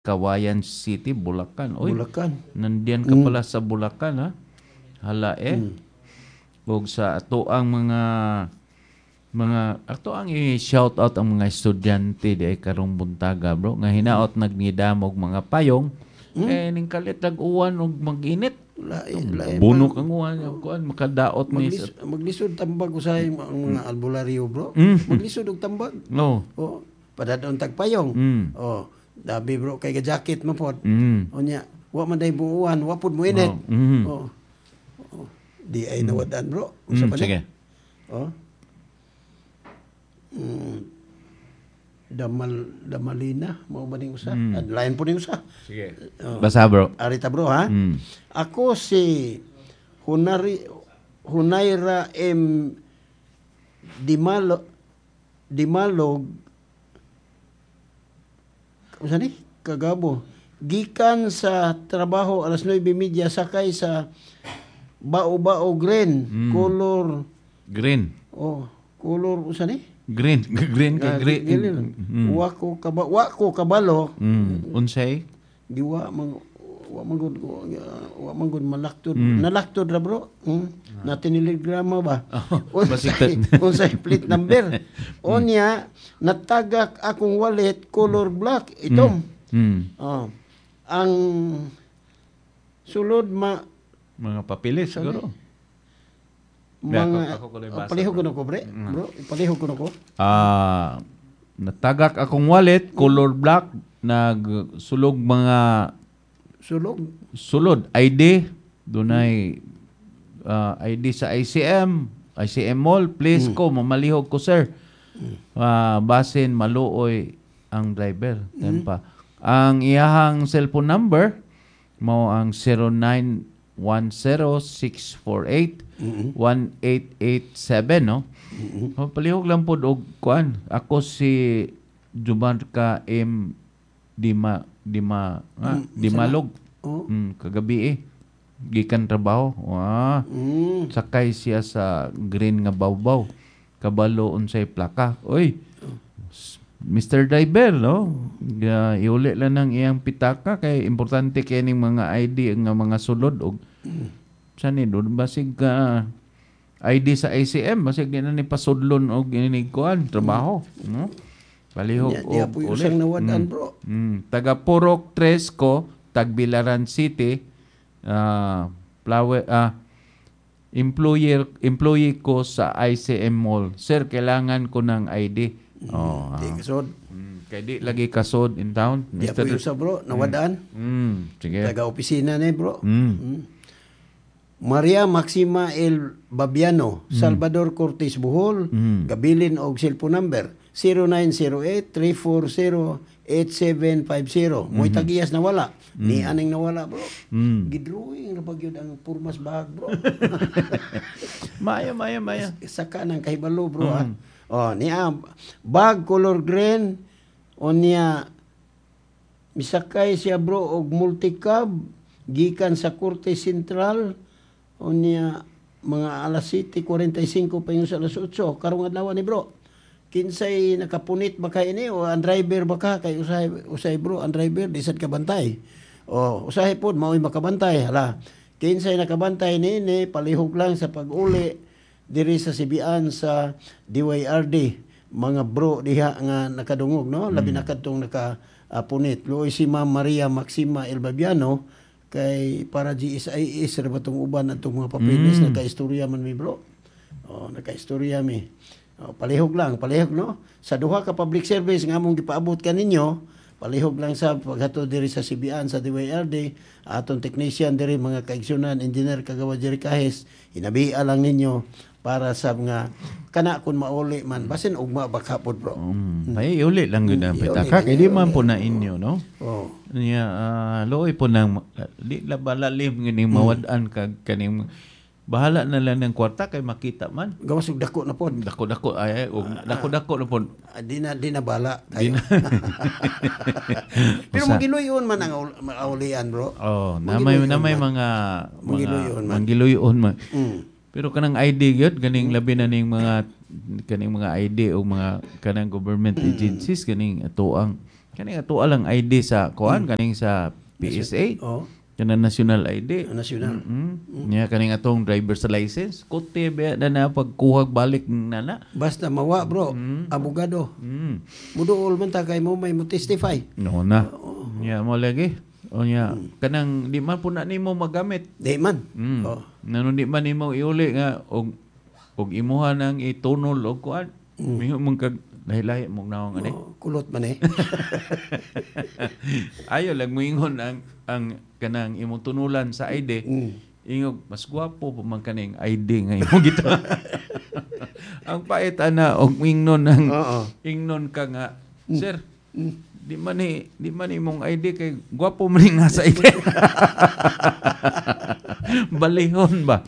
Kawayan City, Bulacan. Oy, Bulacan. nandiyan ka pala sa Bulacan, ha? Hala Ug sa ato ang mga ato ang i-shout out ang mga estudyante di ay karong buntaga, bro. Nga hinaot nagnidamog mga payong. Ning kalit uwan og mag-init. Bunok ang uwan, kuan makadaot ni Maglisod tambag usahay ang mga albularyo, bro. Maglisod og tambag. No. Oh, padadon tagpayong. Oh, dabi bro kay ga jacket mo pod. Onya, wa man day buuan, wa pud mo init. Oh. Di ay nawadan, bro. Usa pa Sige. Oh. Damalina mao ba ning usa? Lain po ning usa. Sige. Basa, bro. Arita, bro, ha? Ako si Hunaira M. Dimalog usa ni? Kagabo. Gikan sa trabaho alas 9:30 sakay sa Bao Green, color Green. oh, color usa ni? Green ka green. Wa ko kabalo. Unsay? Wa manggod malaktod. Nalaktod ra, bro. Natiniliggrama ba? Unsay plate number. Onya natagak akong wallet color black itom. Ang sulod mga papilis siguro. Palihog ko na ko, bro. Palihog ko na ko. Natagak akong wallet, color black, nagsulog mga sulod, ID, dunay ID sa ICM Mall, please ko, mamalihog ko, sir. Basin, maluoy ang driver. Pa. Ang iyahang cellphone number, mo ang 0910-648-1887, no? Palihog lang po og kuan. Ako si Jumarca M. Dimalog. Kagabi gikan trabaho. Sakay siya sa green nga bawbaw. Kabalo unsay plaka. Oy, Mr. Driver, no? Iuli lang ng iyang pitaka kay importante kay ning mga ID nga mga sulod og sani doon basig ID sa ICM basig di na ni pasudlon og inigkuan trabaho, no? Palihog og uli. Nawadan, bro. Taga Purok 3 ko, Tagbilaran City, employee ko sa ICM Mall. Sir, kailangan ko ng ID. Di kasod. Kaya di lagi kasod in town. Di po sa, bro. Nawadaan. Sige. Taga-opisina na, bro. Maria Maxima L. Babiano, Salvador Cortez Bohol, gabilin og cellphone number 0908-340-8750. Mo'y tagiyas nawala. Ni aning nawala, bro. Gidrawing na pagyod ang purmas bahag, bro. Maya. Saka ng kahibalo, bro, ha. Niya bag color green o niya misakay siya, bro, og multicab gikan sa Korte Sentral o niya mga alas 7:45 pa yung sa alas 8 karong adlaw ni, bro. Kinsay nakapunit ba kay ini o ang driver ba ka kay usay, bro, ang driver di sad kabantay. Usahay pod mao'y makabantay. Hala, kinsay nakabantay ni palihog lang sa pag-uli diri sa Sibian sa DYRD, mga bro diha nga nakadungog, no? Labi na kadtong nakapunit. Luoy si Ma'am Maria Maxima El Babiano kay para GSIS ra batong uban atong mga papeles naka-istorya man mi, bro. Naka-istorya mi. Palihog, no? Sa duha ka public service nga among gipaabot kaninyo, palihog lang sa paghatod diri sa Sibian sa DYRD, atong technician diri mga kaigsunan, engineer kagawa Jerry Kahis, hinabia lang ninyo para sa mga kana kun mauli man basin ugma baka pod, bro. Ay iuli lang gud ang pitaka kay di man po na inyo, no? Niya looy po nang di labalalim ngini mawad-an kag kaning bahala na lang ng kwarta kay makita man. Gawas og dako na pod. Dako na pod. Di na bala tayo. Pero magiluyon man ang aulian, bro. Na may mga mangiluyon man. Pero kanang ID gyud ganing labi na ning mga ID o mga kanang government agencies kaning ato ang Kaning ato lang ID sa kuan kaning sa PSA. Oh, Kanang national ID. nasyonal. Nya kaning atong driver's license, kote ba na pagkuhag balik nana. Basta mawa, bro. Abogado. Muduol man ta kay mo may mo testify. No na. Nya mo lagi. O nya kanang di man po na nimo magamit. Di man. Oh. Nano di man nimo iuli nga og imuha nang itunol og kuan. Mingo mong kag lahi-lahi mong naong ani. Kulot man eh. Ayo lang moingon ang kanang imong tunulan sa ID. Ingog mas gwapo pa man kaning ID nga imong gito. Ang pait ana og ingnon ang ingnon ka nga sir di man imong ID kay gwapo man nga sa ID. Balihon ba?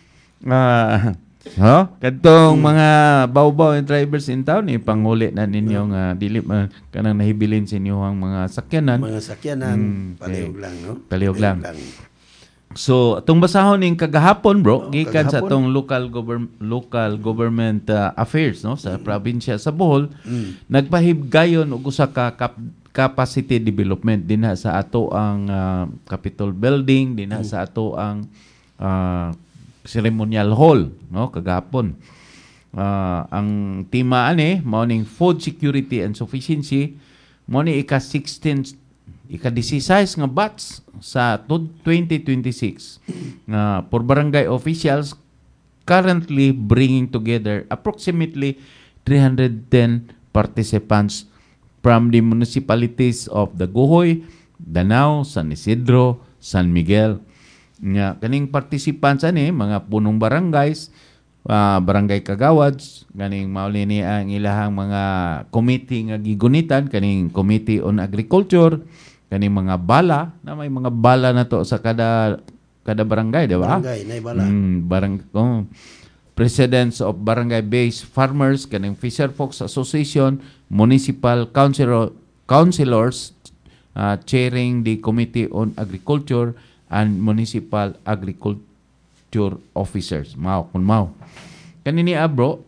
Kadtong mga bawbaw and drivers in town panghuli na ninyo dili kanang nahibilin sa inyong mga sakyanan. Mga sakyanan, palihog lang, no? Palihog lang. So, atong basahon ning kagahapon, bro, gikan sa atong local government affairs, no, sa probinsya sa Bohol, nagpahibgayon og usa ka capacity development dinha sa ato ang Capitol Building, dinha sa ato ang ceremonial hall, no, kagahapon. Ang tema ani mao ning food security and sufficiency, mao ni ika-16 ika-16 nga batch sa 2026 for barangay officials currently bringing together approximately 310 participants from the municipalities of Daguhoy, Danao, San Isidro, San Miguel. Nga kaning participants ani mga punong barangays, barangay kagawads, kaning mauli ni ang ilahang mga committee nga gigunitan, kaning Committee on Agriculture, kaning mga bala, na may mga bala na to sa kada barangay, di ba? Barangay, na bala. Presidents of barangay-based farmers, kaning Fisher Folks Association, municipal councilors, chairing the Committee on Agriculture, and municipal agriculture officers. Kun mao. Kanini bro,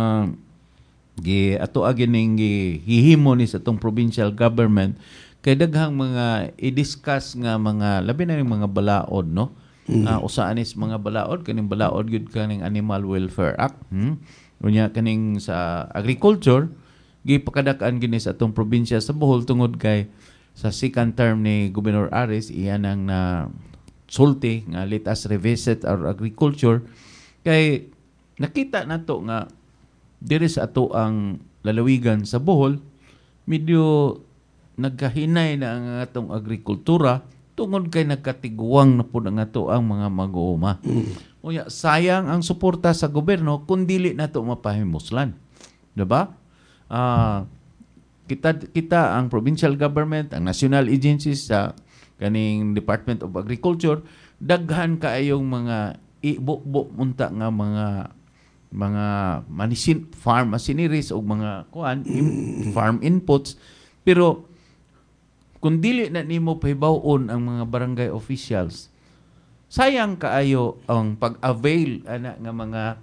ato ning hihimo ni sa atong provincial government kay daghang mga i-discuss nga mga labi na mga balaod, no? Usaan is mga balaod, kaning balaod gyud kaning Animal Welfare Act. Unya kaning sa agriculture gipakadak-an gini sa atong probinsya sa Bohol tungod kay sa second term ni Governor Aris iyan ang sulti nga let us revisit our agriculture kay nakita nato nga diri sa ato ang lalawigan sa Bohol medyo nagkahinay na ang atong agrikultura tungod kay nagkatiguang na po ang ato ang mga mag-uuma. Unya sayang ang suporta sa gobyerno kung dili nato mapahimuslan. Diba? Kita ang provincial government, ang national agencies sa kaning Department of Agriculture, daghan kaayong mga ibukbok munta nga mga farm machineries o mga farm inputs, pero kung dili na nimo pahibawon ang mga barangay officials, sayang kaayo ang pag-avail ana nga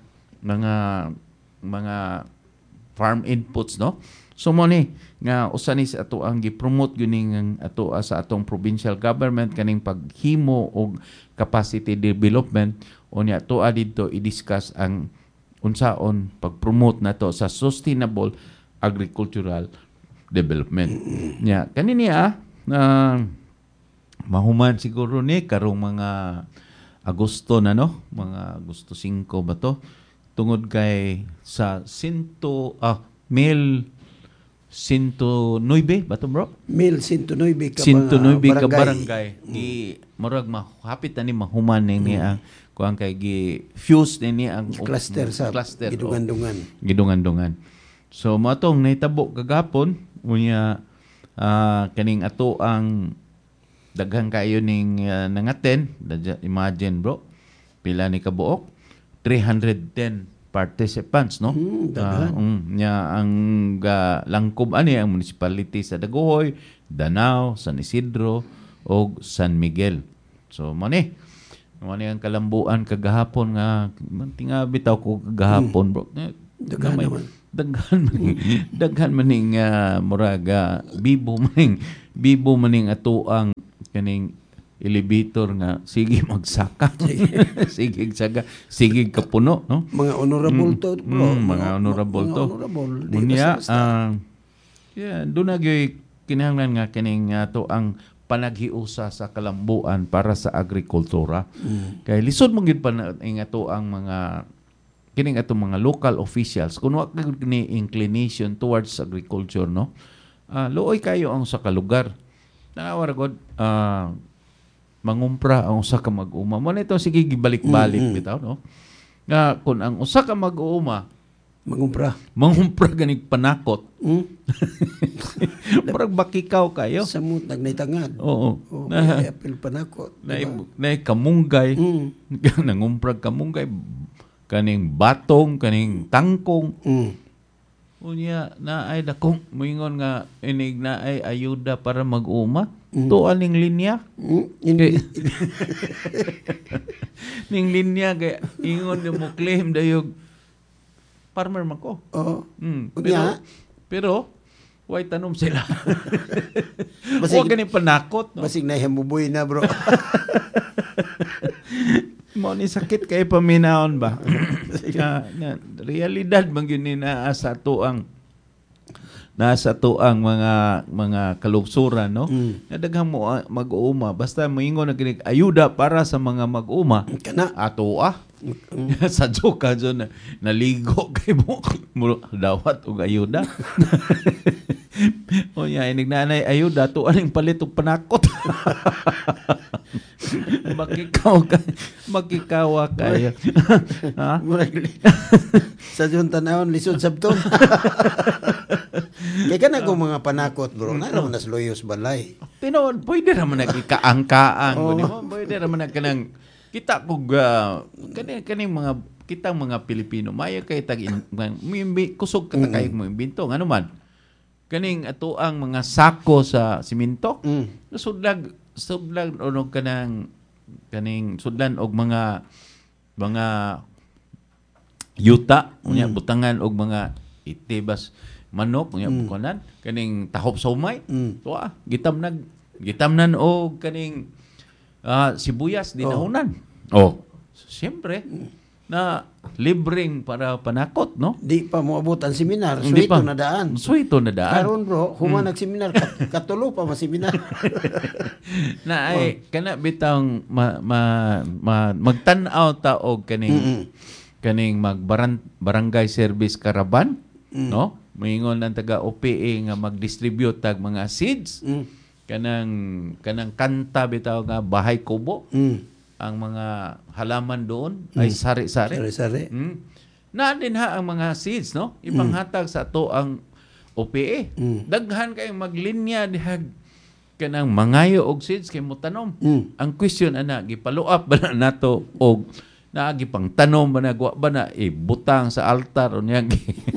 mga farm inputs, no? So mo ni nga usa ni sa ato ang gi-promote gyud ato sa atong provincial government kaning paghimo og capacity development unya ato didto i-discuss ang unsaon pag-promote nato sa sustainable agricultural development. Nya kanini mahuman siguro ni karong mga Agosto na, no? Mga Agosto 5 ba to? Tungod kay sa 109 ba to, bro? 109 ka barangay. Murag mahapit na ni mahuman ni ang kuang kay gi-fuse ni ang cluster sa Gidungan-dungan. So matong nahitabo kagapon unya kaning ato ang daghang kayo ning nangaten. Imagine, bro, pila ni kabuok 310 participants, no? Nya ang langkob ani ang municipality sa Daguhoy, Danao, San Isidro o San Miguel. So mani ang kalambuan kagahapon nga tinga bitaw ko kagahapon, bro. daghan maning muraga bibo maning ato ang kaning elevator nga sige magsaka. Sige saga, sige kapuno, no? Mga honorable to, bro. Mga honorable to. Honorable. Unya, doon nagyoy kinahanglan nga kining ato ang panaghiusa sa kalambuan para sa agrikultura. Kay lisod mo gid pa ing ato ang mga kining ato mga local officials kung wa ni inclination towards agriculture, no? Luoy kayo ang sa kalugar. Nawara god mangumpra ang usa ka mag-uuma. Mo nito sige gibalik-balik bitaw, no? Nga kun ang usa ka mag-uuma mangumpra ganig panakot. Parang bakikaw kayo. Samot nagnitangad. Oo. Apil panakot. Na kamunggay. Nangumprag kamunggay. Kaning batong, kaning tangkong. Unya na ay dakong moingon nga inig na ay ayuda para mag-uma. To aning linya. Ning linya kay ingon mo claim dayog farmer man ko. Oo. Pero why tanom sila. Huwag ganing panakot. No? Basig na himuboy na, bro. Mo ni sakit kay paminahon ba? Realidad man gyud ni nasa to ang mga kalugsuran, no? Daghang mo mag-uuma basta moingon na kinig ayuda para sa mga mag-uuma. Kana Ato sa joka dyan naligo kay mo dawat og ayuda. O niya, inig-nanay ayuda to aning palit og panakot. Makikawa kayo. Ha? Sa dyan tanawon, lisod sabton. Kaya ka na kung mga panakot, bro. Naman nas loyos balay. Tinoon, pwede naman nagkikaang-kaang. Pwede naman nagkanang kita kog kaning mga kitang mga Pilipino mayo kay tag kusog katakay mo imbento ngano man kaning ato ang mga sako sa simento sudlag ono kaning sudlan og mga yuta unya butangan og mga itibas manok unya bukanan kaning tahop somay tuwa gitamnan og kaning sibuyas dinahunan. Siyempre na libreng para panakot, no? Di pa mo abot ang seminar, suwito na daan. Karon, bro, human nagseminar katulo pa seminar. Na ay kana bitang magtan-aw ta og kaning barangay service caravan, no? Moingon ang taga OPA nga mag-distribute tag mga seeds. Kanang kanta bitaw nga bahay kubo. Ang mga halaman doon ay sari-sari. Na din ang mga seeds, no? Ipanghatag sa to ang OPA. Daghan kay maglinya dihag kanang mangayo og seeds kay mutanom. Ang question ana gipaluap ba na nato og naagi pang tanom ba na ba na ibutang sa altar o niya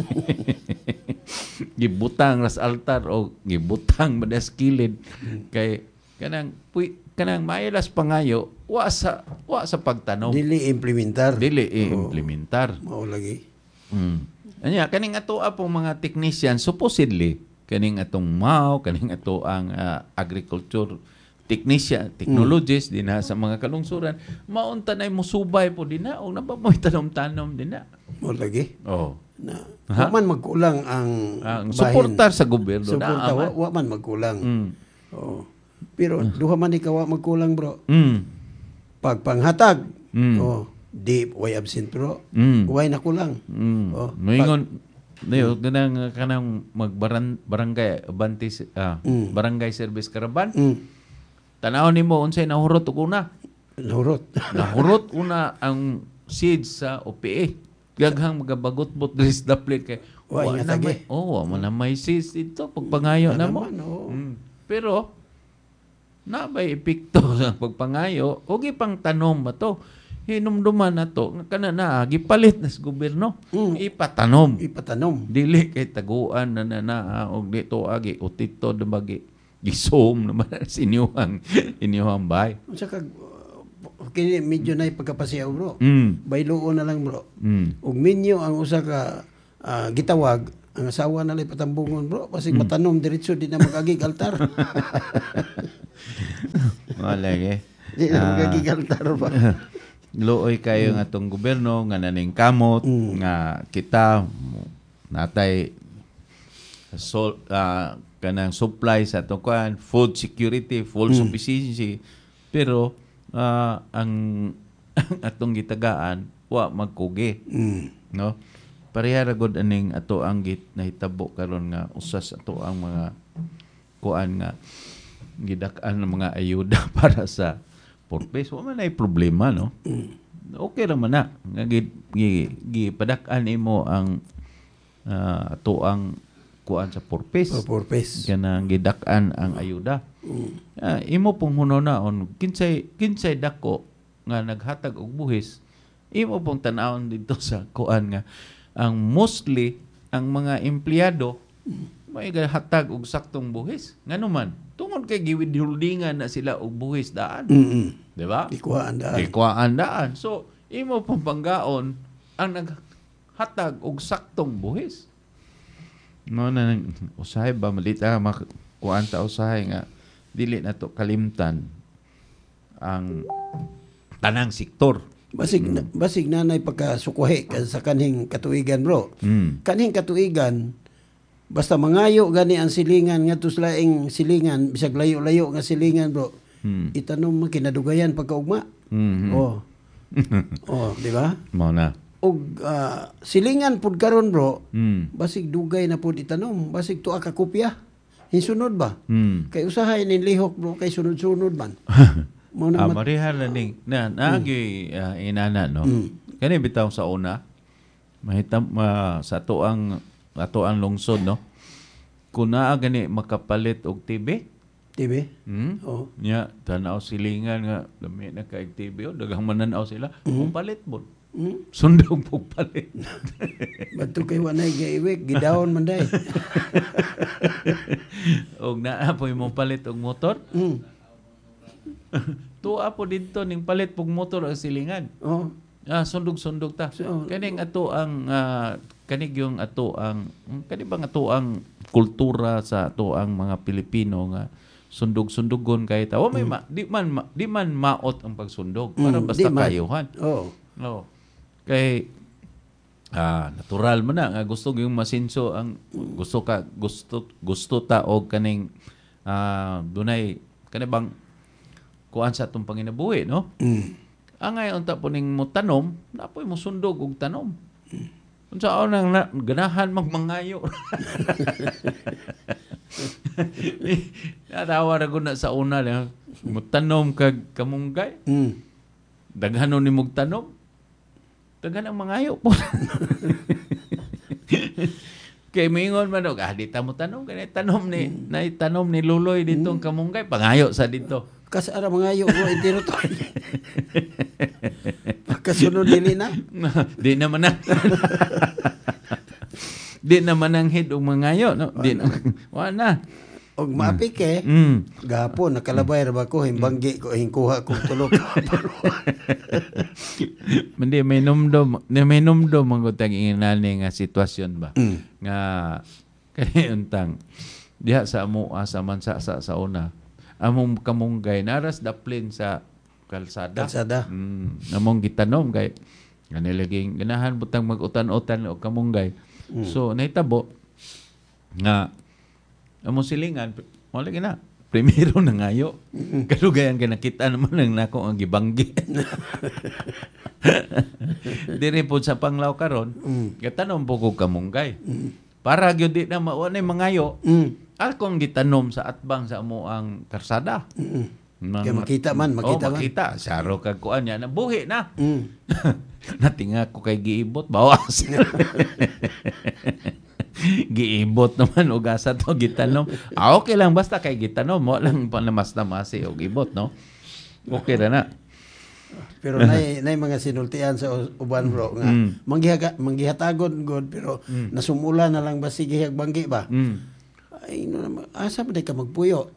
gibutang sa altar o gibutang madas kilid kay kanang mailas pangayo wa sa pagtanom dili implementar mao lagi anya kaning ato apong mga technician supposedly kaning atong kaning ato ang agriculture technologies din sa mga kalungsuran maunta na mo subay po din na o napamoy tanom-tanom din na mao lagi na man magkulang ang suportar sa gobyerno wa man magkulang. Pero duha man ikaw wa magkulang, bro. Pagpanghatag. Di way absent, bro. Way nakulang. Moingon kanang barangay Abantis barangay service caravan. Tanaw nimo unsay nahurot ug una? Nahurot una ang seeds sa OPA. Gaghang magabagot-bot dris daplit kay wa na may seeds dito pagpangayo na mo. Pero na bay epekto sa pagpangayo o gipang tanom ba to? Hinumduman na to kana na gipalit na sa gobyerno. Ipatanom dili kay taguan na og dito agi utito dumagi gisom naman sa inyong bay. Saka kini medyo na pagkapasiyaw, bro. Bayloon na lang, bro. Ug minyo ang usa ka gitawag ang asawa na patambungon bro kasi matanom diretso di na magagig altar. Malay Di na magagig altar ba. Luoy kayo nga tong gobyerno nga naning kamot nga kita natay kanang supply sa atong kuan, food security, food sufficiency, pero ang atong gitagaan wa magkugi, no? Pareha ra gud aning ato ang nahitabo karon nga usas ato ang mga kuan nga gidak-an ng mga ayuda para sa purpose. Wa man ay problema, no? Okay ra man na nga gipadak-an imo ang ato ang kuan sa purpose. Purpose. Kanang gidak-an ang ayuda. Imo pong hunonaon kinsay dako nga naghatag og buhis, imo pong tan-awon dito sa kuan nga ang mostly ang mga empleyado may hatag og saktong buhis. Ngano man tungod kay giwidholdingan na sila og buhis daan. Di ba? Ikuhaan daan. So imo pong panggaon ang naghatag og saktong buhis. No na usahay ba malita kuan ta usahay nga dili na to kalimtan ang tanang sektor. Basig nanay pagkasukuhi sa kanhing katuigan bro. Kanhing katuigan basta mangayo gani ang silingan ngadto sa laing silingan bisag layo-layo nga silingan bro. Itanom kinadugayan pagkaugma. Oh, di ba? Mao na. Og silingan pud karon bro. Basig dugay na pud itanom, basig tuwa ka kopya. Hinsunod ba? Kay usahay nin lihok bro kay sunod-sunod man. Mariha na ning naagi inana no. Kani bitaw sa una mahitam sa ato ang lungsod no. Kun naa gani makapalit og TV. Oh. Nya tanaw silingan nga lami na kay TV daghang mananaw sila. Palit mo. Sundog po palit. Bato kay wanay giiwik gidawon man day. Og naa po imong palit og motor. Tuwa po dito ning palit pog motor ang silingan. Sundog-sundog ta. Kaning ato ang kanig yung ato ang kani bang ato ang kultura sa ato ang mga Pilipino nga sundog-sundugon kay ta. May di man maot ang pagsundog para basta kayuhan. Kay natural man na nga gusto yung masinso ang gusto ta og kaning dunay kani bang kuan sa atong panginabuhi, no? Angay unta po ning mo tanom, napoy mo sundog og tanom. Unsa nang ganahan magmangayo. Natawa ra gud na sa una mo tanom kag kamunggay. Daghanon ni mog tanom. Daghan ang mangayo po. Kay mingon man og di ta mo tanom kani tanom ni Luloy ditong kamunggay pangayo sa dito. Kasi ara mangayo ko itiro to. Pagkasunod dili na. Di naman na. Di naman ang hid og mangayo, no? Di na. Wa na. Og maapik gapon nakalabay ra ba ko himbanggi ko hingkuha ko tulok. Mandi may numdom ang gutang inani nga sitwasyon ba. Nga kani untang diha sa amo sa mansa sa una. Among kamunggay naras daplin sa kalsada. Among gitanom kay ganilaging ganahan butang mag-utan-utan og kamunggay. So nahitabo nga among silingan wala gina primero na ngayo. Kalugayan kay nakita naman ng nako ang gibanggi. Diri po sa panglaw karon, gatanom po ko kamunggay. Para gyud di na maunay mangayo. Akong gitanom sa atbang sa amo ang karsada. Kaya makita man. Makita. Saro kag kuan niya, nabuhi na. Natinga ko kay giibot, bawas. Giibot naman, ugasa to, gitanom. Okay lang, basta kay gitanom. Mo lang panamas-namasi o gibot, no? Okay na. Pero nay mga sinultian sa uban bro nga manggihatagon god pero nasumula na lang ba sige banggi ba? Ay asa man ka magpuyo?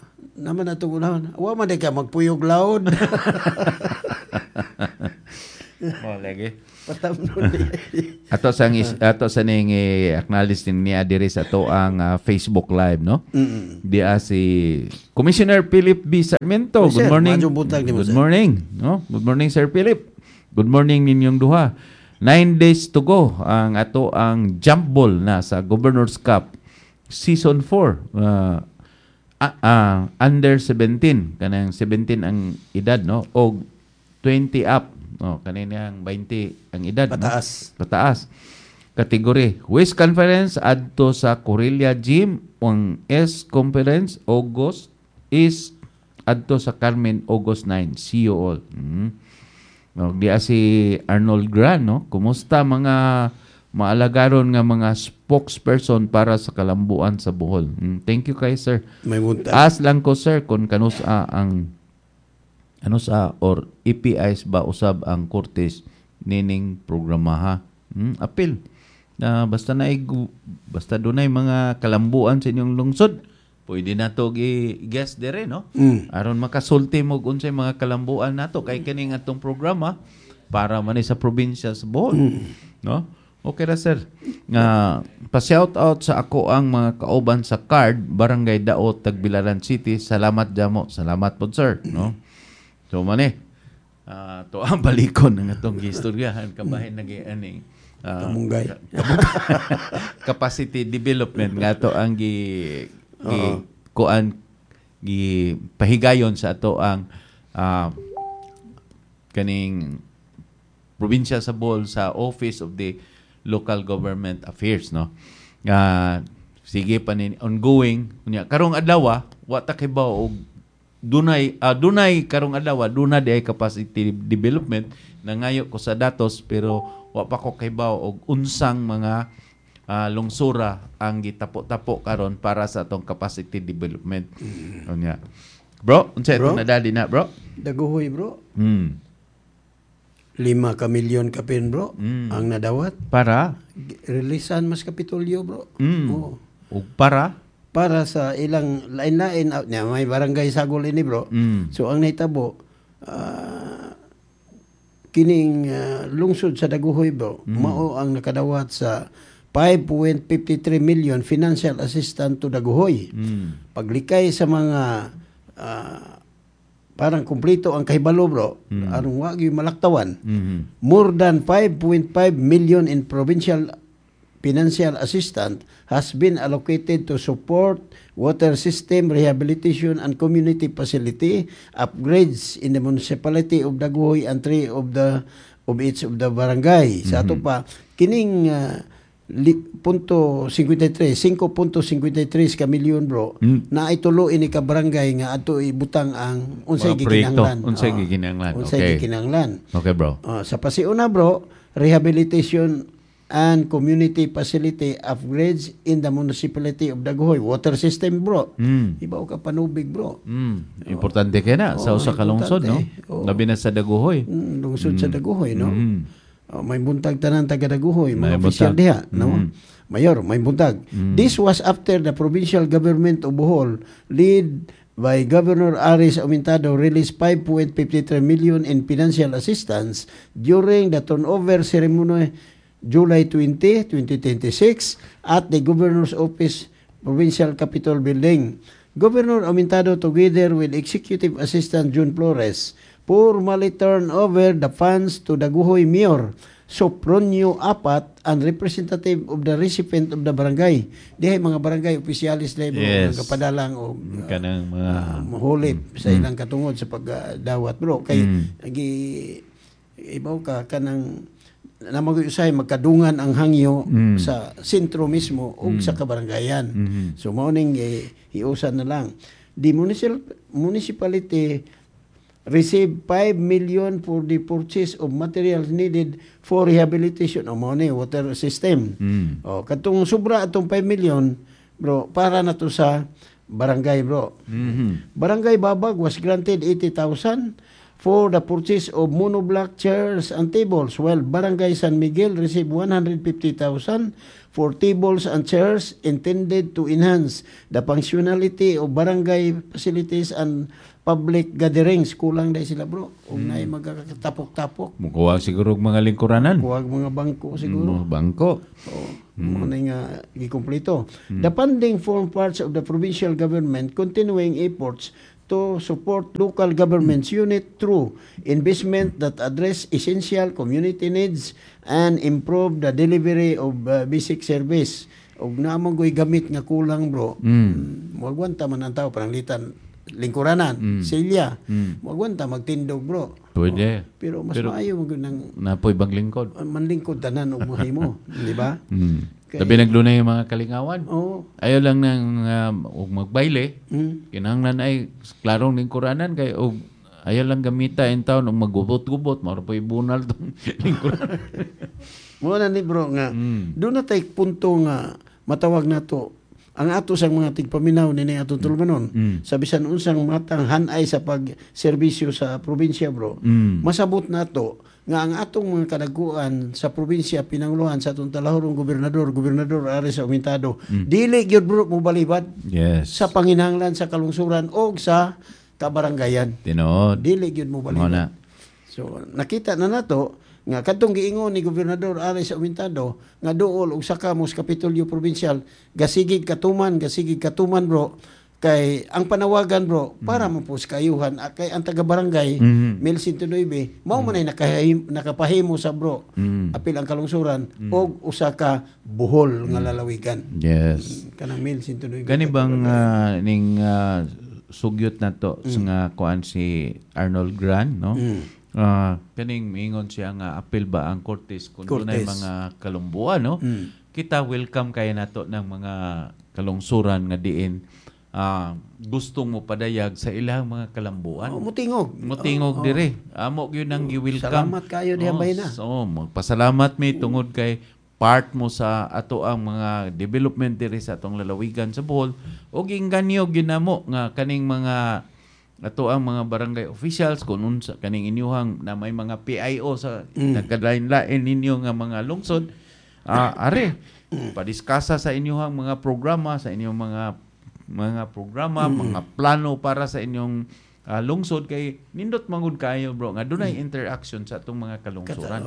Naman atong unahan. Wa man ka magpuyog laod. lagi. Patamnon di. Ato sa ning acknowledge niya diri sa to ang Facebook Live, no? Di si Commissioner Philip B. Sarmiento. Oh, Good sir, morning. maayong buntag nimo, Good sir. morning, no? Good morning, Sir Philip. Good morning ninyong duha. 9 days to go ang ato ang jump ball na sa Governor's Cup Season 4. Under 17, kanang 17 ang edad, no? O 20 up. Oh, kanina ang 20 ang edad. Pataas. No? Pataas. Kategory West Conference adto sa Corellia Gym, ang S Conference August is adto sa Carmen August 9. See you all. Di si Arnold Gran, no? Kumusta mga maalagaron nga mga spokesperson para sa kalambuan sa Bohol? Thank you kay sir. May buntag. As lang ko sir kung kanusa ang or EPIs ba usab ang Cortes nining programaha. Apil. Basta dunay mga kalambuan sa inyong lungsod, pwede nato i-guess dire, no? Aron makasulti mo unsay mga kalambuan nato kay kining atong programa para man sa probinsya sa Bohol, no? Okay ra sir. Pa-shout out sa ako ang mga kauban sa card Barangay Daot, Tagbilaran City. Salamat jamo. Salamat po sir, no? So mani to ang balikon ng atong gistoryahan kabahin nagi-ani Kamunggay. capacity development nga to ang pahigayon sa ato ang kaning probinsya sa Bohol sa Office of the Local Government Affairs, no? Sige pa ni ongoing unya karong adlaw wa ta kay ba og dunay karong adlaw duna di ay capacity development nangayo ko sa datos pero wa pa ko kay ba og unsang mga lungsura ang gitapo-tapo karon para sa atong capacity development. Unya. Bro, unsa itong nadali na, bro? Daguhoy, bro. 5 ka milyon kapin, bro. Ang nadawat. Para? Releasean mas Kapitolyo, bro. Oo. O para? Para sa ilang lain-lain may barangay sagol ini, bro. So ang naitabo kining lungsod sa Daguhoy, bro, mao ang nakadawat sa 5.53 million financial assistance to Daguhoy. Paglikay sa mga parang kumplito ang kahibalo, bro, arong wag yung malaktawan. More than 5.5 million in provincial financial assistance has been allocated to support water system rehabilitation and community facility upgrades in the municipality of Daguhoy and 3 of each of the barangay. Sa ato pa kining punto 5.53 ka milyon, bro, na itulo ini ka barangay nga ato ibutang ang unsay gikinahanglan. Unsay gikinahanglan. Unsay gikinahanglan. Okay, bro. Sa pasiuna, bro, rehabilitation and community facility upgrades in the municipality of Daguhoy. Water system, bro. Ibaw ka panubig, bro. Importante kaya na sa usa ka lungsod, no? Labi na sa Daguhoy. Lungsod sa Daguhoy, no? May buntag tanan taga Daguhoy, mga opisyal diha, no? Mayor, may buntag. This was after the provincial government of Bohol, led by Governor Aris Aumentado, released 5.53 million in financial assistance during the turnover ceremony July 20, 2026 at the Governor's Office Provincial Capitol Building. Governor Aumentado, together with Executive Assistant June Flores, formally turned over the funds to Daguhoy Mayor Sopronio Apat and representative of the recipient of the barangay. Dihay mga barangay opisyalis dahil mga kapadalang o kanang mga mahulip sa ilang katungod sa pagdawat, bro. Kay ibaw ka kanang na mag-usay magkadungan ang hangyo sa sentro mismo o sa kabarangayan. So morning hiusan na lang. The municipality received 5 million for the purchase of materials needed for rehabilitation of water system. Katong sobra atong 5 million, bro, para na to sa barangay, bro. Barangay Babag was granted 80,000. for the purchase of monoblock chairs and tables, while Barangay San Miguel received 150,000 for tables and chairs intended to enhance the functionality of barangay facilities and public gatherings. Kulang dahil sila, bro. Kung na magkakatapok-tapok. Mukuha siguro mga lingkuranan. Kuwag mga bangko siguro. Bangko. Muna nga gikumpleto. The funding form parts of the provincial government continuing efforts to support local governments unit through investment that address essential community needs and improve the delivery of basic service. Og naman ko'y gamit nga kulang, bro. Wagwanta man ang tao, pananglitan, lingkuranan, silya. Wagwanta magtindog, bro. Pwede. Pero mas maayo mag nang napoy bang lingkod. manlingkod tanan og mahay mo, di ba? Tabi naglunay yung mga kalingawan. Oo. Ayaw lang nang magbayle. Kinahanglan ay klarong lingkuranan kay og ayaw lang gamita in taon og magubot-gubot maro pa ibunal tong lingkuranan. Mo na ni bro nga. Doon na tay punto nga matawag nato ang ato sang mga tigpaminaw ni atong tulumanon. Sa bisan unsang matang hanay sa pagserbisyo sa probinsya, bro. Masabot nato nga ang atong mga kadaguan sa probinsya pinanguluhan sa atong talahorong gobernador ari sa Umintado, dili gyud bro mo balibad sa panginahanglan sa kalungsuran o sa kabaranggayan. Tinood. Dili gyud mo balibad. So nakita na nato nga kadtong giingon ni gobernador ari sa Umintado nga duol og saka mo sa Kapitolyo Provincial gasigig katuman bro. Kay ang panawagan, bro, para mo po sa kayuhan, kay ang taga-barangay, 1109, mao man ay nakapahimo sa, bro, apil ang kalungsuran, og usa ka buhol nga lalawigan. Yes. Kanang 1109. Gani bang ning sugyot na to nga kuan si Arnold Gran, no? Kaning miingon siya nga apil ba ang Cortes kung dunay mga kalumbuan, no? Kita welcome kaya nato ng mga kalungsuran nga diin gustong mo padayag sa ilang mga kalambuan. Mutingog dire. Amo gyud nang gi-welcome. Salamat kayo diha bayna. So, magpasalamat mi tungod kay part mo sa ato ang mga development dire sa atong lalawigan sa Bohol. Og inganyo ginamo nga kaning mga ato ang mga barangay officials kung unsa kaning inyuhang na may mga PIO sa nagkalain-lain ninyo nga mga lungsod. Are padiskasa sa inyuhang mga programa, sa inyong mga programa, mga plano para sa inyong lungsod kay nindot mangud kayo, bro, nga dunay interaction sa atong mga kalungsuran.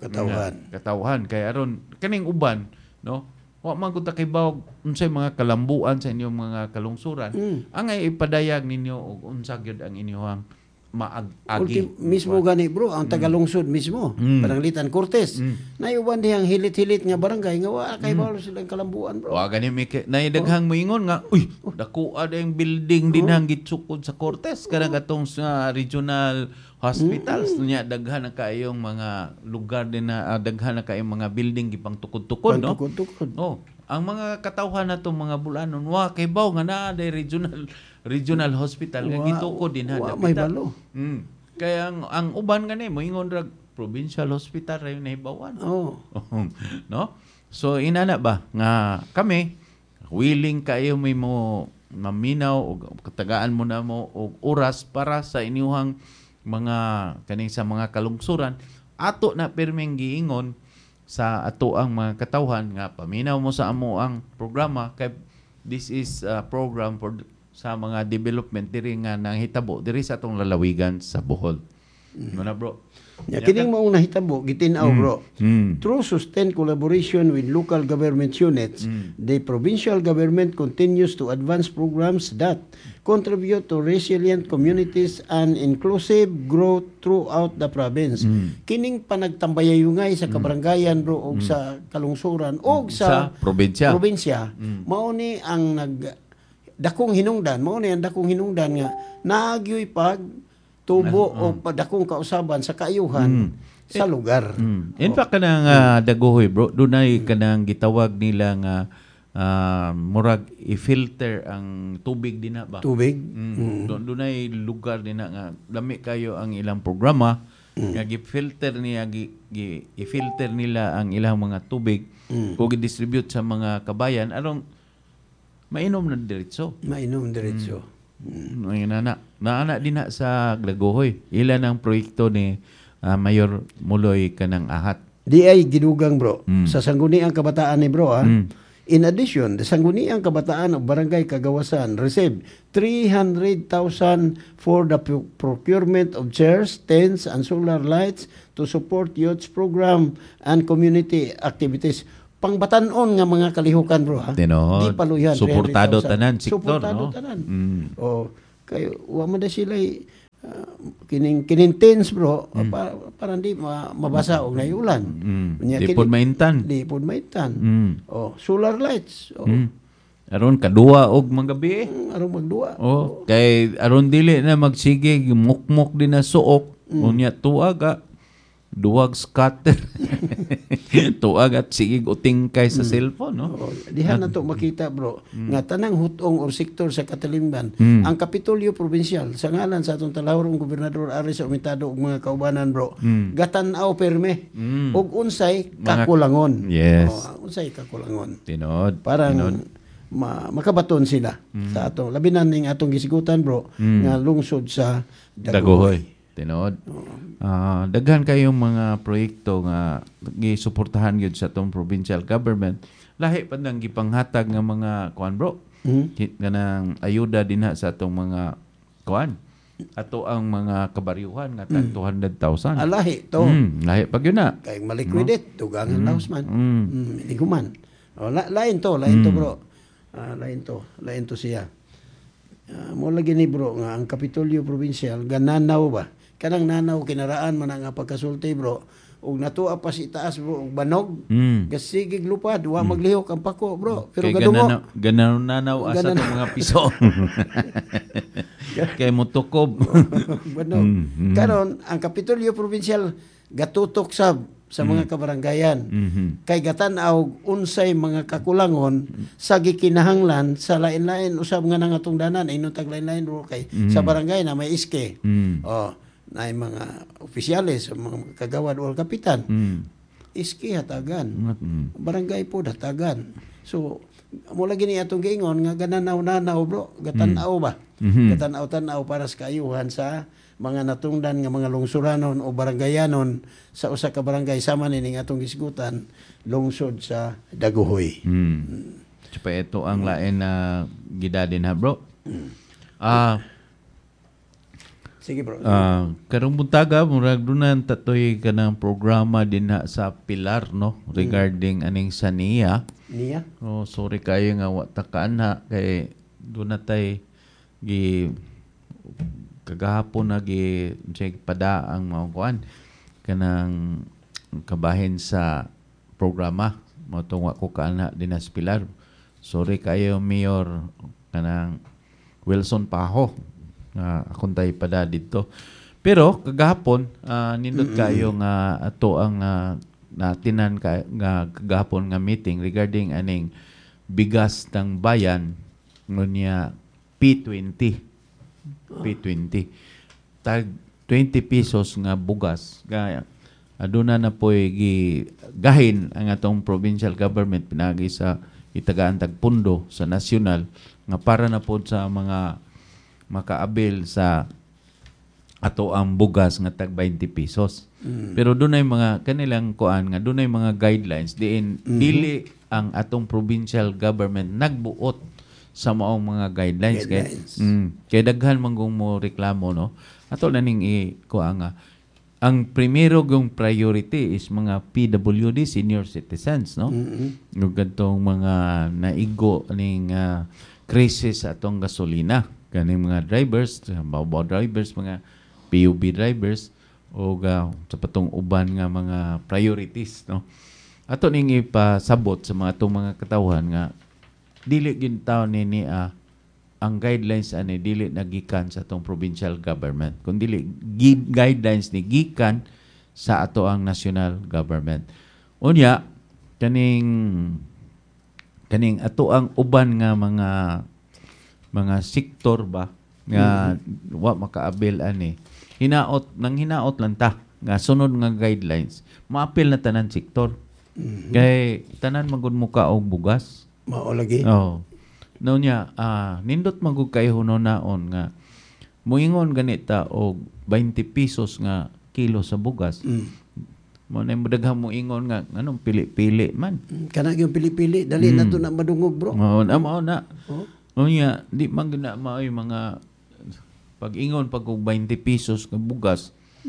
Katawhan kay aron kaning uban, no? Wa man gud ta kay bawog unsay mga kalambuan sa inyong mga kalungsuran. Ang ay ipadayag ninyo og unsa gyud ang inyong maag-agi. Mismo gani, bro, ang tagalungsod mismo, Pananglitan Cortes. Nayuban diyang hilit-hilit nga barangay nga wa kay bawal silang kalambuan, bro. Wa gani mi naidaghang moingon nga, uy, dako ada yung building dinang gitsukod sa Cortes kanang atong sa regional hospitals nya daghan na kayong mga lugar din na daghan na kayong mga building gipang tukod-tukod, no? Ang mga katawhan nato mga bulanon wa kay baw nga naa day regional hospital nga gitukod din ha may balo. Kaya ang uban gani moingon ra provincial hospital ra yung nahibawan. No? So inana ba nga kami willing kayo may mo maminaw o katagaan mo na mo og oras para sa inyuhang mga kaning sa mga kalungsuran ato na permeng giingon sa ato ang mga katawhan nga paminaw mo sa amo ang programa kay this is a program for sa mga development diri nga nahitabo diri sa atong lalawigan sa Bohol. Ano na, bro? Kining maong nahitabo gitin-aw, bro. Through sustained collaboration with local government units, the provincial government continues to advance programs that contribute to resilient communities and inclusive growth throughout the province. Kining panagtambayayungay sa kabarangayan, bro, og sa kalungsuran og sa probinsya. Mao ni ang dakong hinungdan nga naagyoy pag tubo o padakong kausaban sa kaayuhan sa lugar. In fact, kanang daguhoy, bro, dunay kanang gitawag nila nga murag i-filter ang tubig din ba? Tubig? Dunay lugar din nga lami kayo ang ilang programa nga i-filter nila ang ilang mga tubig kung i-distribute sa mga kabayan arong mainom na diretso. Mainom diretso. Ngayon na. naana din na sa Daguhoy. Ilan ang proyekto ni Mayor Muloy kanang ahat? Di ay gidugang bro. Sa sangguniang kabataan ni bro In addition, the Sangguniang Kabataan of Barangay Kagawasan received 300,000 for the procurement of chairs, tents, and solar lights to support youth program and community activities. Pangbatanon nga mga kalihukan bro ha. Tinod. Di paluyan. Suportado 300,000. tanan sektor Suportado no. tanan. Kayo wa man da sila kinintens bro para hindi mabasa og nayulan. Di pod maintan. Di pod maintan. Solar lights. Aron kadua og manggabi. Aron magduwa. Kay aron dili na magsige mukmok din na suok. Unya tuag duwag scatter. Tuag at sigig utingkay sa cellphone no. Diha na to makita bro nga tanang hutong or sektor sa Katalimban ang Kapitolyo Provincial sa ngalan sa atong talahorong gobernador Aris Umitado ug mga kaubanan bro gatan-aw perme ug unsay kakulangon. Yes. Unsay kakulangon. Tinod. Parang makabaton sila sa atong labi na ning atong gisigutan bro nga lungsod sa Daguhoy. Tinod. Daghan kayong mga proyekto nga gisuportahan gyud sa atong provincial government. Lahi pa nang gipanghatag nga mga kuan bro. Kanang ayuda dinha sa atong mga kuan. Ato ang mga kabaryuhan nga tag 200,000. Lahi to. Lahi pa gyud na. Kay maliquidate dugangan laos man. Liguman. Lain to bro. Lain to siya. Mo lagi ni bro nga ang Kapitolyo Provincial gananaw ba? Kanang nanaw kinaraan man nga pagkasulti bro. Ug natuwa pa si taas bro ug banog. Gasigig lupad wa maglihok ang pako bro. Pero gadungo. Gananaw asa tong mga piso. Kay mo tukob. Banog. Karon ang Kapitolyo Provincial gatutok sa mga kabaranggayan. Kay gatan-aw unsay mga kakulangon sa gikinahanglan sa lain-lain usab nga nang atong danan inon tag lain-lain bro kay sa barangay na may iske. Na mga opisyales, mga kagawad o kapitan. Iski hatagan. Barangay po hatagan. So, mula gini atong giingon nga gananaw-nanaw bro. Gatanaw ba? Gatanaw-tanaw para sa kaayuhan sa mga natungdan nga mga lungsuranon o barangayanon sa usa ka barangay sama nining atong gisgutan lungsod sa Daguhoy. Pa ito ang lain na gidadin ha bro. Sige bro. Karong buntaga murag dunan tatoy kanang programa din ha sa Pilar no regarding aning sa niya. Sorry kayo nga wa takaan ha kay doon natay kagahapon na check pada ang mga kuan kanang kabahin sa programa mo tong wa ko kaana din sa Pilar. Sorry kayo Mayor kanang Wilson Paho. Akong tayo pada dito. Pero kagahapon nindot kayo nga ato ang natinan nga kagahapon nga meeting regarding aning bigas ng bayan ngunya P20 tag 20 pesos nga bugas kaya aduna na po'y gahin ang atong provincial government pinagi sa itagaan tag pundo sa nasyonal nga para na po sa mga makaabil sa ato ang bugas nga tag 20 pesos. Pero doon ay mga kanilang kuan nga doon ay mga guidelines diin dili ang atong provincial government nagbuot sa maong mga guidelines. Kay daghan man kung mo reklamo no. Ato na ning kuan nga ang primero yung priority is mga PWD senior citizens no. Yung kadtong mga naigo ning crisis atong gasolina kaning mga drivers, babaw drivers, mga PUB drivers o sa patong uban nga mga priorities no. Ato ning ipasabot sa mga atong mga katawhan nga dili gyud taon ni ang guidelines ani dili nagikan sa atong provincial government kundi guidelines ni gikan sa ato ang national government. Unya kaning ato ang uban nga mga sektor ba nga wa makaabil ani hinaot lang ta nga sunod nga guidelines maapil na tanan sektor kay tanan magud mo ka og bugas mao lagi no niya nindot magud kay huno naon nga Muingon ganita og 20 pesos nga kilo sa bugas. Mo na mo daghang muingon nga anong pili-pili man. Kana yung pili-pili dali na to na madungog, bro. Mao na. Unya di man gina maoy mga pag-ingon pag og 20 pesos nga bugas.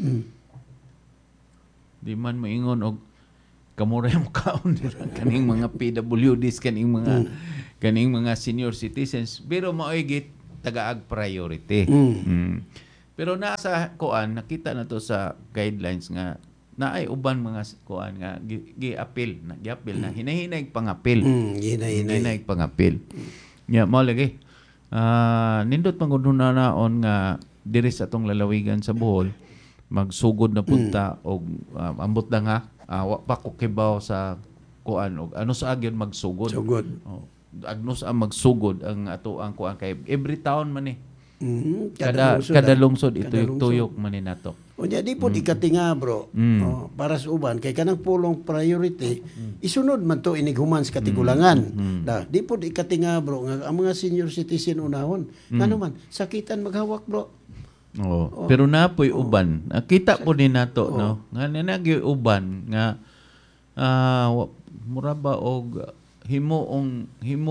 Di man moingon og kamura mo kaon dira kaning mga PWDs kaning mga senior citizens pero maoy git tagaag priority. Pero nasa kuan nakita na to sa guidelines nga naay uban mga kuan nga gi-appeal na hinahinay pangapil. Hinahinay pangapil. Nya mao lagi. Nindot panguduna naon nga diri sa atong lalawigan sa Bohol magsugod na punta og ambot na nga wa pa ko kibaw sa kuan og ano sa agyon magsugod. Agnos ang magsugod ang ato ang kuan kay every town man kada lungsod ito tuyok man ni nato. Unya di po ikatinga, bro. Para sa uban kay kanang pulong priority isunod man to inighuman sa katigulangan. Di po ikatinga, bro, nga ang mga senior citizen unahon ngano man sakitan maghawak, bro. Pero napoy uban kita po ni nato no nga nanagi uban nga mura ba og himuon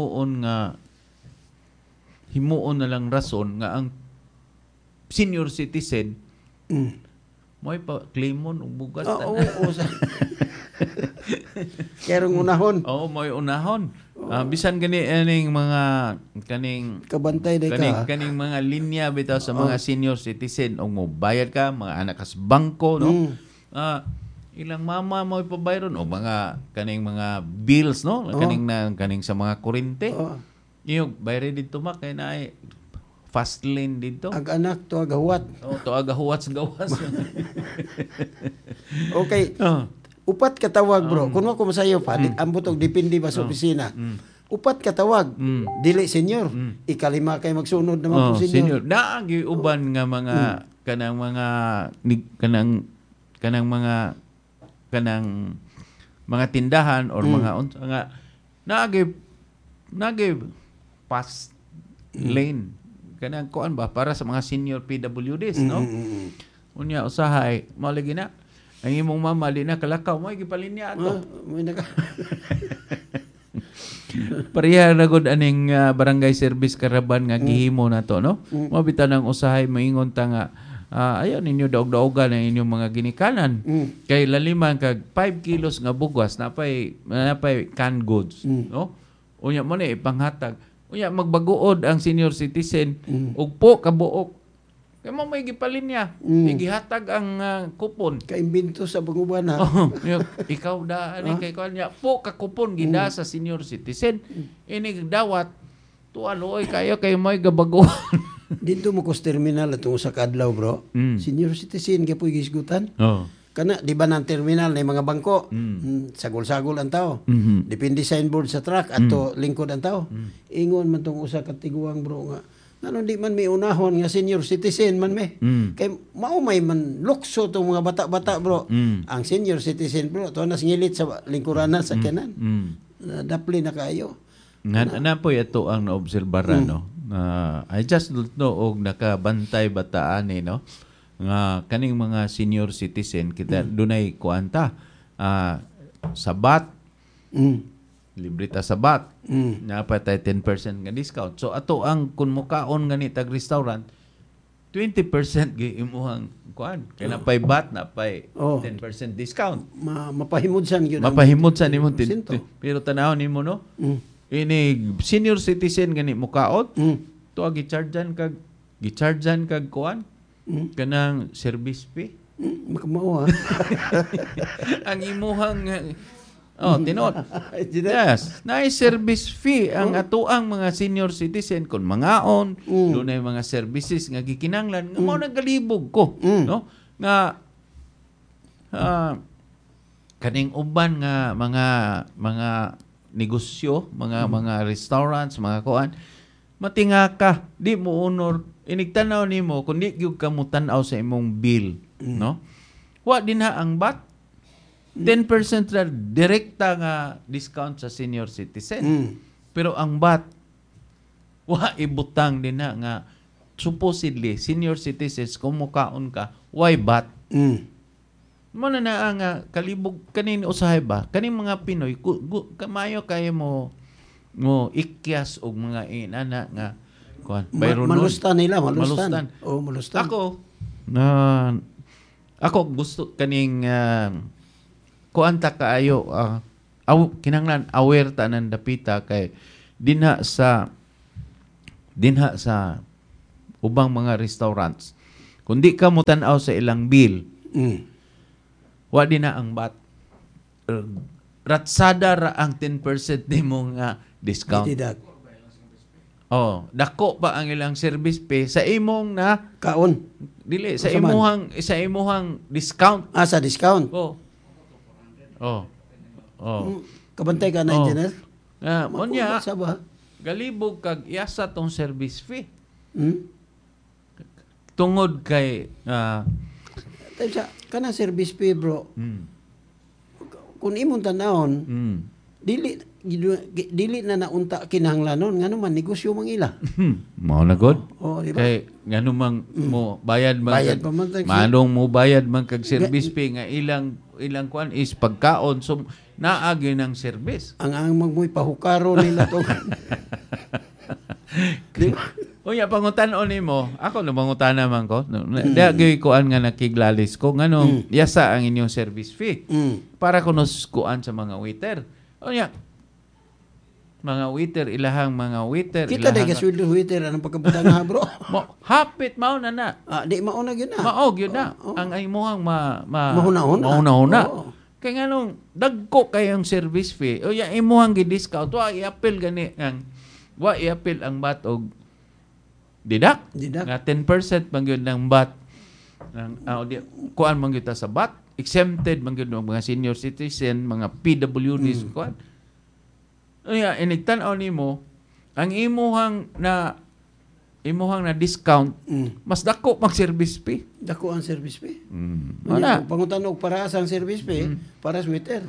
na lang rason nga ang senior citizen mo'y pa claimon og bugas Kerong unahon. Mo'y unahon. Bisan gani aning mga kaning kabantay day kaning mga linya bitaw sa mga senior citizen og mo bayad ka mga anak kas bangko no. Ilang mama mo ipabayron o mga kaning mga bills no kaning sa mga kuryente. Yung bayre dito kay naay fast lane dito. Ag anak to agahuwat. To agahuwat sa gawas. Okay. Upat ka tawag, bro. Kuno ko masayo pa ambot og depende ba sa opisina. Upat ka tawag. Dili senior. Ikalima kay magsunod naman po senior. Naagi uban nga mga kanang mga tindahan or mga nga nagi fast lane kanang kuan ba para sa mga senior PWDs no. Unya usahay mao lagi na ang imong mama di na kalakaw mo gipalinya ato. Pareha na gud aning barangay service karaban nga gihimo nato no. Mao bitan ang usahay maingon ta nga ayaw ninyo daog-daogan ang inyong mga ginikanan. Kay laliman kag 5 kilos nga bugas napay canned goods, no? Unya mo ni ipanghatag. Unya magbaguod ang senior citizen og po kabuok. Kay mo may gipalinya, igihatag ang kupon. Kay imbento sa banguban ha. Ikaw da ani kay kanya po ka kupon gida sa senior citizen. Ini dawat tualoy kayo kay mo'y gabaguon. Dito mo kus terminal atong usa ka adlaw, bro. Senior citizen kay puy gisgutan. Kana di ba nang terminal na mga bangko? Sagol-sagol ang tao. Depende signboard sa truck ato lingkod ang tao. Ingon man tong usa ka tiguang, bro, nga ngano di man may unahon nga senior citizen man me. Kay mao may man lukso tong mga bata-bata, bro. Ang senior citizen, bro, to nas ngilit sa lingkuranan sa kanan. Dapli na kayo. Na po ito ang naobserbaran no. I just don't know og nakabantay bataan no nga kaning mga senior citizen kita dunay kuanta sabat libre ta sabat na pa tay 10% nga discount. So ato ang kun mukaon gani tag restaurant 20% gi imuhang kuan kay napay bat napay 10% discount. Mapahimudsan gyud. Mapahimudsan nimo pero tanawon nimo no. Ini senior citizen gani mukaot to gichargean kag kuan kanang service fee makamao ha. Ang imuhang tinod. Yes, naay service fee ang atoang mga senior citizen kun mangaon dunay mga services nga gikinahanglan nga mao nagalibog ko no nga kaning uban nga mga negosyo, mga restaurants, mga kuan, matinga ka, di mo honor, inigtanaw nimo kundi gyud ka mo tan-aw sa imong bill, no? Wa din ha ang bat 10% ra direkta nga discount sa senior citizen. Pero ang bat wa ibutang din na nga supposedly senior citizens kung mukaon ka, why bat? Mo na nga kalibog kanin usahay ba? Kaning mga Pinoy kamayo kayo mo ikyas og mga inana nga kuan. Malustan nila, malustan. Oh, malustan. Ako gusto kaning kuan ta kaayo kinahanglan aware ta ng dapita kay dinha sa ubang mga restaurants. Kundi ka mo tan-aw sa ilang bill. Wa din na ang bat. Ratsada ra ang 10% nimo nga discount. Dako pa ang ilang service fee sa imong na kaon. Dili sa imuhang discount. Sa discount. Kabantay ka na engineer? Unya, galibog kag iyasa tong service fee. Tungod kay kana service fee, bro. Kung imong tanawon, dili na naunta kinahanglanon ngano man negosyo mang ila. Mao na god. Diba? Kay ngano man mo bayad man manong mo bayad man kag service fee nga ilang kuan is pagkaon so naagi ng service. Ang magmoy pahukaro nila to. Unya pangutan-on nimo, ako lumangutan naman ko. Dagay kuan nga nakiglalis ko nganong yasa ang inyong service fee. Para kunos kuan sa mga waiter. Unya ilahang mga waiter. Kita day ka sweldo waiter anong pagkabutang ha, bro. Hapit mao na. Di mao na gyud na. Mao gyud na. Ang imuhang mahuna-huna. Kay nganong dagko kayong service fee. Unya imuhang gi-discount wa i-appeal gani ang bat og didak. Nga 10% man gyud ng bat. Kuan man gyud sa bat. Exempted man gyud mga senior citizen, mga PWDs kuan. Inigtan-aw nimo ang imuhang na discount mas dako pang service fee. Dako ang service fee. Wala. Pangutan-og para sa service fee, para sweater.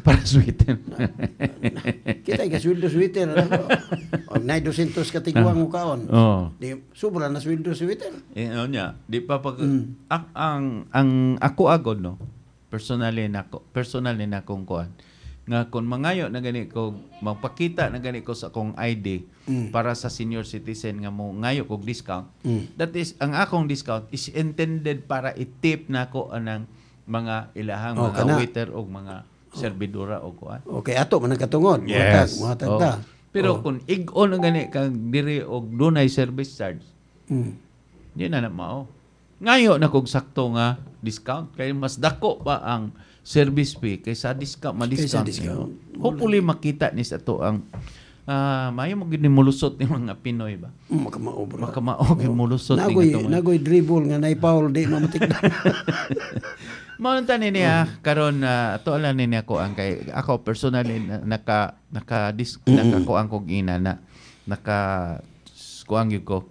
Kita ka sweldo sweater. Og nay 200 katiguang mo kaon. Di sobra na sweldo sweater. Di pa pag ang ako agod no. Personally na kong kuan. Nga kung mangayo na gani ko magpakita na gani ko sa akong ID para sa senior citizen nga mo ngayo kog discount. That is ang akong discount is intended para i-tip nako anang mga ilahang mga waiter o mga servidora o kuan. Okay, ato man katungod. Yes. Muhatag. Pero kung ig-on na gani kang diri og dunay service charge. Di na mao. Ngayo na kog sakto nga discount kay mas dako pa ang service fee kaysa discount. Hopefully makita ni sa to ang mayo mo gid ni mulusot ni mga Pinoy ba. Makamao bro. Makamao gid mulusot ni nagoy dribble nga nay foul di mamatikdan. Mao tani niya karon to ala ni ako ang kay ako personally nakakuan kog ina na kuan gyud ko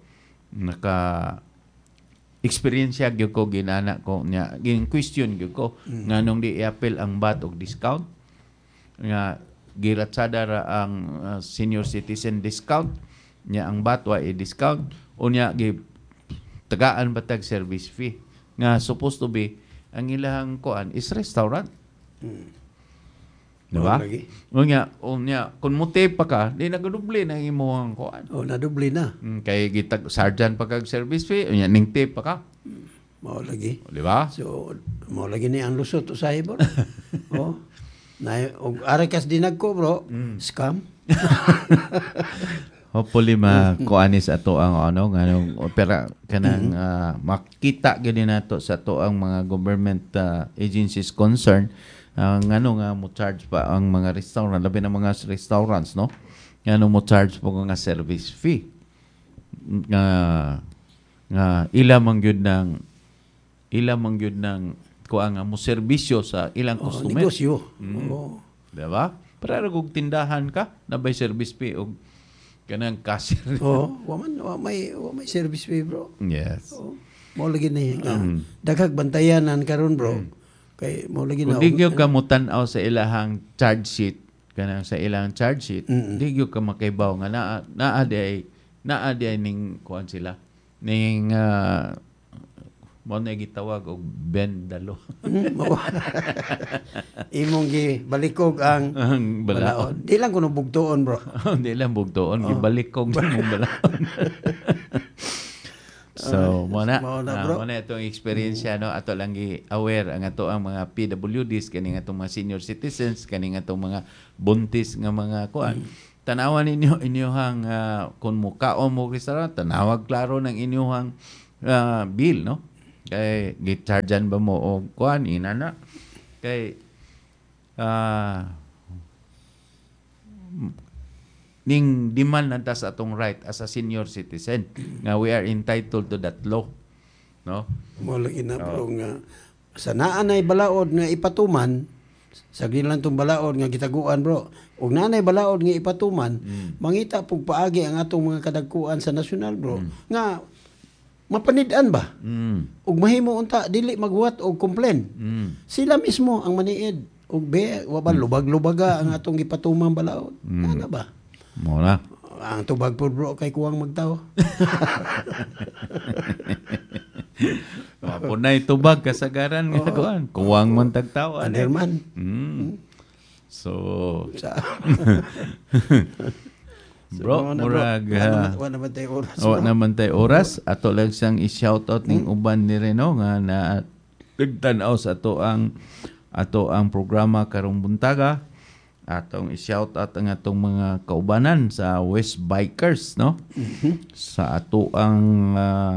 experience gyud ko ginana ko nya gin question gyud ko nganong di i-appeal ang bat og discount nga giratsada ra ang senior citizen discount nya ang bat wa i-discount unya gi tagaan batag service fee nga supposed to be ang ilahang kuan is restaurant. Diba? Unya kun motive pa ka di nagadubli na imong kuan. Nadubli na. Kay gitag sergeant pa kag service fee unya ning tip pa ka. Mao lagi. Di ba? So mao lagi ni ang lusot usahay bro. Na og arakas dinag ko bro. Scam. Hopefully kuanis ato ang nganong opera kanang makita gid nato sa to ang mga government agencies concerned ngano nga mo charge pa ang mga restaurant labi na mga restaurants no ngano mo charge po nga service fee nga ila man gyud ng kuan nga mo serbisyo sa ilang customer negosyo. Diba? Para kung tindahan ka nabay service fee og kanang cashier. Wa may service fee bro. Yes. Mo lagi ni daghag bantayanan karon bro. Kay mo lagi na. Kung di gyud ka mo tan-aw sa ilahang charge sheet, kanang sa ilang charge sheet, di gyud ka makaibaw nga naa di ning kuan sila ning mo na gitawag og bendalo. Imong gibalikog ang balaod. Di lang kuno bugtuon, bro. Di lang bugtuon, gibalikog mong balaod. So, mo na itong experience no, ato lang gi-aware ang ato ang mga PWDs, kaning atong mga senior citizens, kaning atong mga buntis nga mga kuan. Tanawan ninyo inyuhang kung mukaon mo restaurant, tanawag klaro ng inyuhang bill, no? Kay gichargean ba mo og kuan ina na? Kay ning demand na sa atong right as a senior citizen nga we are entitled to that law, no? Mo lang bro nga sa naanay balaod nga ipatuman, sagli lang tong balaod nga gitaguan, bro. Ug naanay balaod nga ipatuman, mangita pug paagi ang atong mga kadagkuan sa nasyonal, bro. Nga mapanid-an ba? Ug mahimo unta dili magwat og complain. Sila mismo ang maniid ug wa ba lubag-lubaga ang atong gipatumang balaod. Ana ba? Muna. Ang tubag po, bro, kay kuwang magtaw. Mapunay tubag kasagaran nga kuan. Kuwang man tagtaw. Anerman. So, bro, murag wa naman tayo oras. Wa naman tayo oras. Ato lang siyang i-shoutout ning uban ni Reno nga na nagtanaw sa ato ang programa karong buntaga. Atong i-shoutout ang atong mga kaubanan sa West Bikers, no? Sa ato ang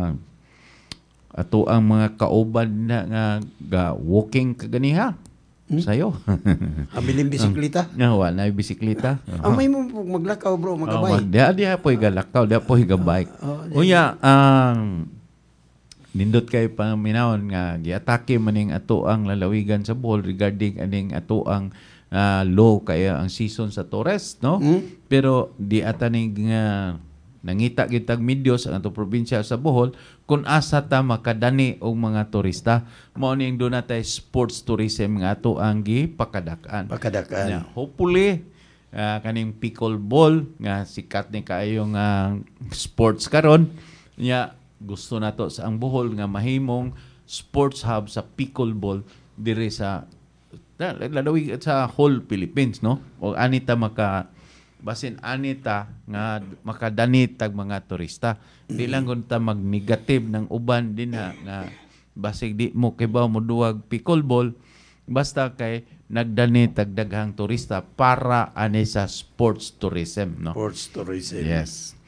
mga kauban na nga walking kaganiha sayo. Abiling bisikleta? Wa na bisikleta. May mo maglakaw, bro, magabay. Di po galakaw, di po bike. Unya, nindot kay paminawon nga giatake maning ato ang lalawigan sa Bohol regarding aning ato ang low kaya ang season sa Torres, no? Pero di ataning nangita kitag medios ang ato probinsya sa Bohol kung asa ta makadani og mga turista. Mao ning do natay sports tourism nga ato ang gipakadakan. Hopefully kaning pickleball nga sikat ni kaayo nga sports karon nya gusto nato sa ang Bohol nga mahimong sports hub sa pickleball diri sa lalawig sa whole Philippines, no? O anita basin anita nga makadani tag mga turista. Di lang kun ta mag-negative ng uban din nga basig di mo kibaw mo duwag pickleball basta kay nagdani tag daghang turista para ani sa sports tourism, no? Sports tourism. Yes.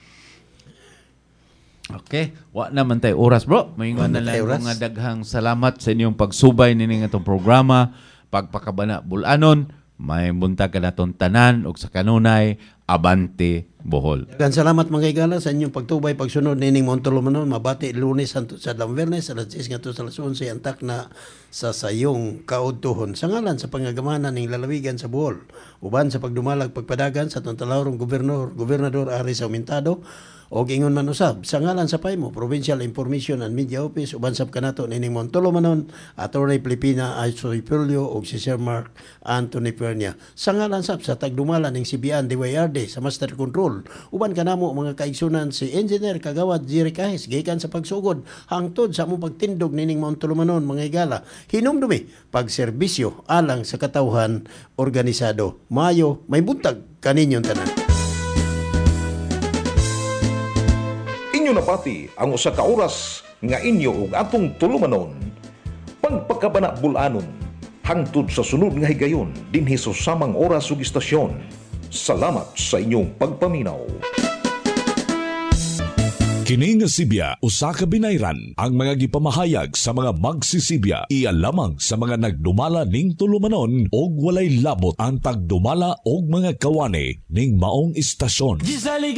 Okay, wa naman tay oras, bro. Moingon na lang nga daghang salamat sa inyong pagsubay nining atong programa. Pagpakabana bulanon, may buntag ka naton tanan ug sa kanunay Abante Bohol. Daghang salamat mga igala sa inyong pagtubay pagsunod nining Montulumanon. Mabati Lunes sa Biyernes alas 10 ngadto sa alas 11 antak na sa sayong kaudtuhon sa ngalan sa pangagamanan ning lalawigan sa Bohol. Uban sa pagdumalag pagpadagan sa atong talawrong gobernador Ari Saumentado o ingon man usab sa ngalan sa PAIMO Provincial Information and Media Office uban sab kanato nining Montulumanon Attorney Filipina Aisoy Pulio ug si Sir Mark Anthony Pernia sa ngalan sab sa tagdumala ning CBN DYRD sa Master Control uban kanamo mga kaigsunan si Engineer Kagawad Jerry Kahis gikan sa pagsugod hangtod sa among pagtindog nining Montulumanon mga igala hinumdumi pagserbisyo alang sa katawhan organisado. Mayo may buntag kaninyong tanan. Napati ang usa ka oras nga inyo ug atong tulumanon pagpakabana bulanon hangtod sa sunod nga higayon dinhi sa samang oras ug istasyon. Salamat sa inyong pagpaminaw. Kini nga Sibya usa ka binayran ang mga gipamahayag sa mga magsisibya iya lamang sa mga nagdumala ning tulumanon og walay labot ang pagdumala og mga kawani ning maong istasyon.